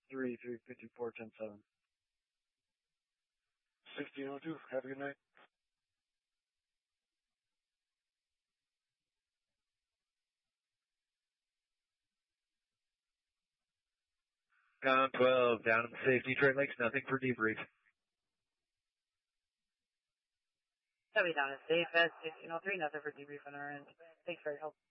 354-10-7. 1602. Have a good night. Ground 12, down in the safe, Detroit Lakes, nothing for debrief. Copy, down in safe, at 1603, nothing for debrief on our end. Thanks for your help.